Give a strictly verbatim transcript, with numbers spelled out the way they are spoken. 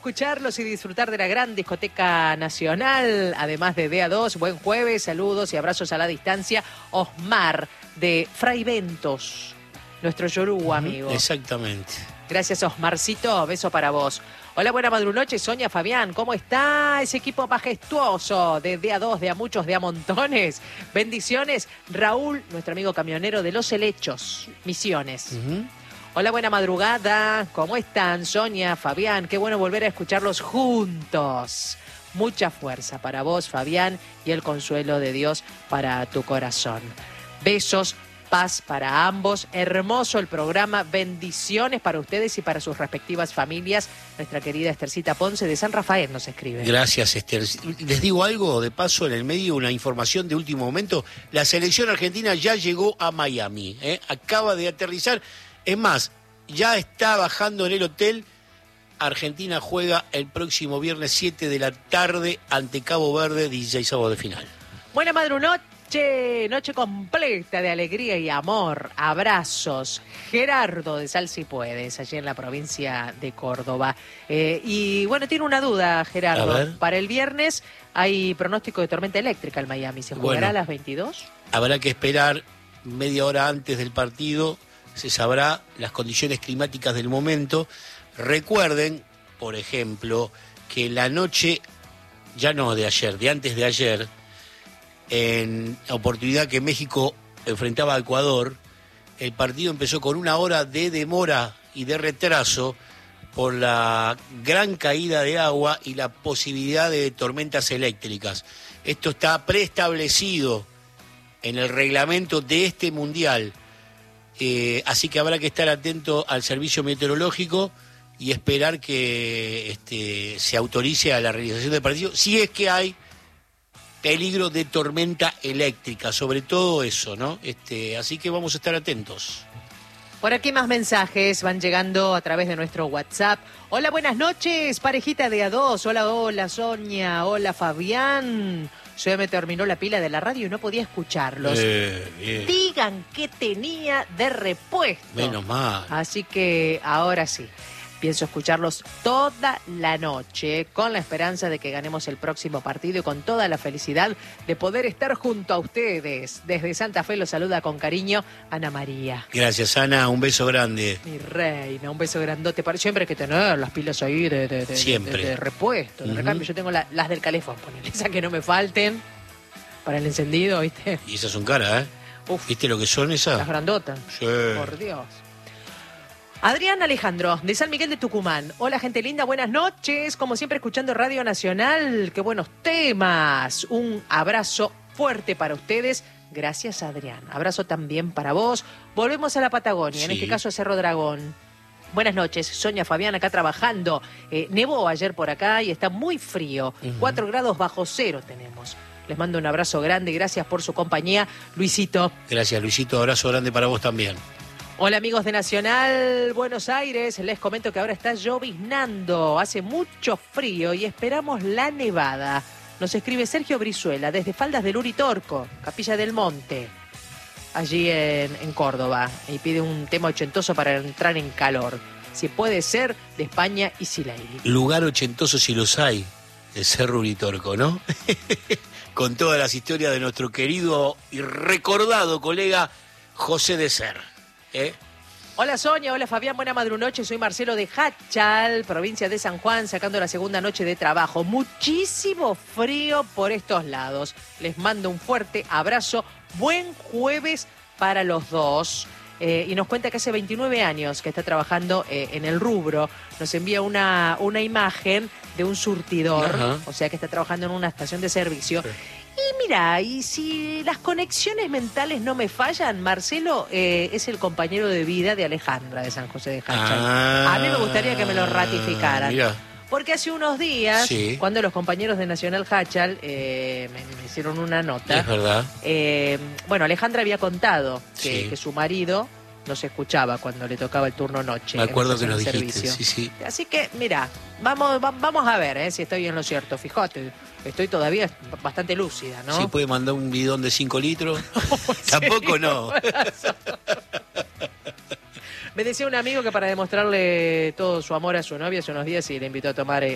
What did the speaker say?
escucharlos y disfrutar de la gran discoteca nacional, además de D A dos. Buen jueves, saludos y abrazos a la distancia. Osmar, de Fray Ventos, nuestro Yoruba, uh-huh, amigo. Exactamente. Gracias, Osmarcito, beso para vos. Hola, buena madrunoche, Sonia, Fabián, ¿cómo está ese equipo majestuoso de D A dos, de a muchos, de a montones? Bendiciones, Raúl, nuestro amigo camionero de Los Helechos, Misiones. Uh-huh. Hola, buena madrugada, ¿cómo están, Sonia, Fabián? Qué bueno volver a escucharlos juntos. Mucha fuerza para vos, Fabián, y el consuelo de Dios para tu corazón. Besos, paz para ambos. Hermoso el programa. Bendiciones para ustedes y para sus respectivas familias. Nuestra querida Estercita Ponce de San Rafael nos escribe. Gracias, Esther. Les digo algo, de paso, en el medio, una información de último momento. La selección argentina ya llegó a Miami, ¿eh? Acaba de aterrizar. Es más, ya está bajando en el hotel. Argentina juega el próximo viernes siete de la tarde ante Cabo Verde, dieciséisavo de final. Buena madrunoche. Noche, noche completa de alegría y amor. Abrazos. Gerardo de Sal Si Puedes, allí en la provincia de Córdoba. Eh, y bueno, tiene una duda, Gerardo. Para el viernes hay pronóstico de tormenta eléctrica en Miami. ¿Se jugará bueno, a las veintidós? Habrá que esperar media hora antes del partido. Se sabrá las condiciones climáticas del momento. Recuerden, por ejemplo, que la noche, ya no de ayer, de antes de ayer, en la oportunidad que México enfrentaba a Ecuador, el partido empezó con una hora de demora y de retraso por la gran caída de agua y la posibilidad de tormentas eléctricas. Esto está preestablecido en el reglamento de este mundial, eh, así que habrá que estar atento al servicio meteorológico y esperar que este, se autorice a la realización del partido, si es que hay peligro de tormenta eléctrica, sobre todo eso, ¿no? Este, así que vamos a estar atentos. Por aquí más mensajes van llegando a través de nuestro WhatsApp. Hola, buenas noches, parejita de A dos. Hola, hola, Sonia. Hola, Fabián. Se me terminó la pila de la radio y no podía escucharlos. Eh, bien. Digan qué tenía de repuesto. Menos mal. Así que ahora sí. Pienso escucharlos toda la noche con la esperanza de que ganemos el próximo partido y con toda la felicidad de poder estar junto a ustedes. Desde Santa Fe los saluda con cariño Ana María. Gracias, Ana. Un beso grande. Mi reina, un beso grandote. Siempre hay que tener las pilas ahí de, de, de, Siempre. de, de repuesto, de uh-huh. recambio. Yo tengo la, las del calefón, ponele. Esas que no me falten para el encendido, ¿viste? Y esas son caras, ¿eh? Uf, ¿viste lo que son esas? Las grandotas. Sí. Por Dios. Adrián Alejandro, de San Miguel de Tucumán. Hola, gente linda, buenas noches. Como siempre, escuchando Radio Nacional. Qué buenos temas. Un abrazo fuerte para ustedes. Gracias, Adrián. Abrazo también para vos. Volvemos a la Patagonia, sí. En este caso a Cerro Dragón. Buenas noches, Sonia, Fabián, acá trabajando. Eh, nevó ayer por acá y está muy frío. Uh-huh. Cuatro grados bajo cero tenemos. Les mando un abrazo grande. Gracias por su compañía. Luisito. Gracias, Luisito. Abrazo grande para vos también. Hola amigos de Nacional Buenos Aires, les comento que ahora está lloviznando, hace mucho frío y esperamos la nevada. Nos escribe Sergio Brizuela desde Faldas del Uritorco, Capilla del Monte, allí en, en Córdoba, y pide un tema ochentoso para entrar en calor. Si puede ser, de España y Sileili. Lugar ochentoso si los hay, el Cerro Uritorco, ¿no? Con todas las historias de nuestro querido y recordado colega José de Ser. ¿Eh? Hola Sonia, hola Fabián, buena madrunoche, soy Marcelo de Hachal, provincia de San Juan, sacando la segunda noche de trabajo. Muchísimo frío por estos lados. Les mando un fuerte abrazo, buen jueves para los dos. Eh, y nos cuenta que hace veintinueve años que está trabajando eh, en el rubro. Nos envía una, una imagen de un surtidor, ajá. O sea que está trabajando en una estación de servicio. Sí. Y mira, y si las conexiones mentales no me fallan, Marcelo eh, es el compañero de vida de Alejandra de San José de Hachal. Ah, a mí me gustaría que me lo ratificaran. Mira. Porque hace unos días, sí. Cuando los compañeros de Nacional Hachal eh, me, me hicieron una nota. Es verdad. Eh, bueno, Alejandra había contado que, sí. que su marido no se escuchaba cuando le tocaba el turno noche. Me acuerdo que nos dijiste, sí, sí. Así que, mira, vamos, va, vamos a ver eh, si estoy en lo cierto. Fíjate, estoy todavía bastante lúcida, ¿no? ¿Sí puede mandar un bidón de cinco litros? Tampoco no. Me decía un amigo que para demostrarle todo su amor a su novia hace unos días y le invitó a tomar